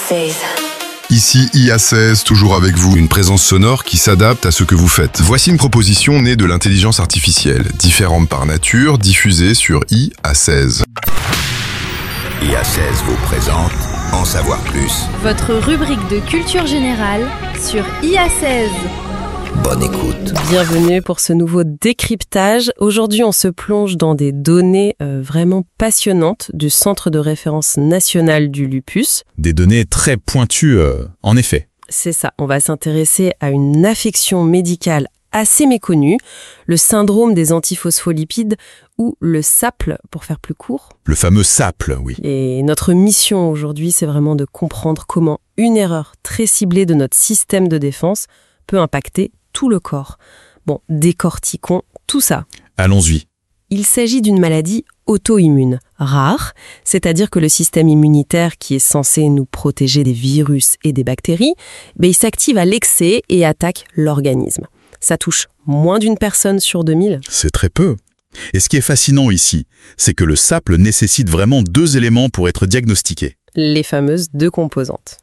IA16. Ici IA16, toujours avec vous, une présence sonore qui s'adapte à ce que vous faites. Voici une proposition née de l'intelligence artificielle, différente par nature, diffusée sur IA16. IA16 vous présente En savoir plus. Votre rubrique de culture générale sur IA16. Bonne écoute. Bienvenue pour ce nouveau décryptage. Aujourd'hui, on se plonge dans des données vraiment passionnantes du Centre de référence national du lupus. Des données très pointues, en effet. C'est ça, on va s'intéresser à une affection médicale assez méconnue, le syndrome des antiphospholipides ou le SAPL pour faire plus court. Le fameux SAPL, oui. Et notre mission aujourd'hui, c'est vraiment de comprendre comment une erreur très ciblée de notre système de défense peut impacter tout le corps. Bon, décortiquons tout ça. Allons-y. Il s'agit d'une maladie auto-immune, rare, c'est-à-dire que le système immunitaire qui est censé nous protéger des virus et des bactéries, il s'active à l'excès et attaque l'organisme. Ça touche moins d'une personne sur 2000. C'est très peu. Et ce qui est fascinant ici, c'est que le SAPL nécessite vraiment 2 éléments pour être diagnostiqué. Les fameuses 2 composantes.